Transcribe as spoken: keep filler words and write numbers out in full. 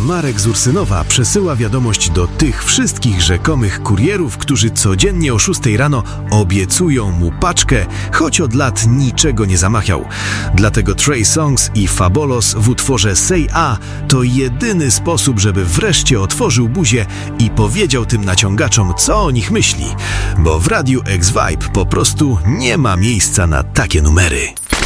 Marek z Ursynowa przesyła wiadomość do tych wszystkich rzekomych kurierów, którzy codziennie o szóstej rano obiecują mu paczkę, choć od lat niczego nie zamachiał. Dlatego Trey Songz i Fabolous w utworze Say A to jedyny sposób, żeby wreszcie otworzył buzię i powiedział tym naciągaczom, co o nich myśli. Bo w Radiu X-Vibe po prostu nie ma miejsca na takie numery.